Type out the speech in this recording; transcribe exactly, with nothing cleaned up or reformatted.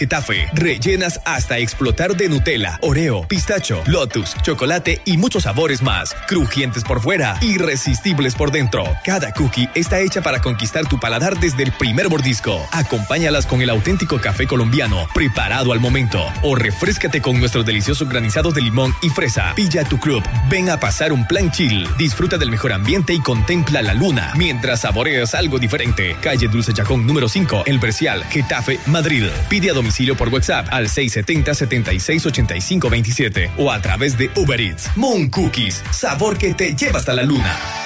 Getafe, rellenas hasta explotar de Nutella, Oreo, pistacho, Lotus, chocolate y muchos sabores más. Crujientes por fuera, irresistibles por dentro. Cada cookie está hecha para conquistar tu paladar desde el primer mordisco. Acompáñalas con el auténtico café colombiano, preparado al momento. O refréscate con nuestros deliciosos granizados de limón y fresa. Pilla tu club, ven a pasar un plan chill. Disfruta del mejor ambiente y contempla la luna mientras saboreas algo diferente. Calle Dulce Chacón número cinco, El Bercial, Getafe, Madrid. Pide a domicilio por WhatsApp al seis setenta, setenta y seis, ochenta y cinco veintisiete o a través de Uber Eats. Moon Cookies, sabor que te lleva hasta la luna.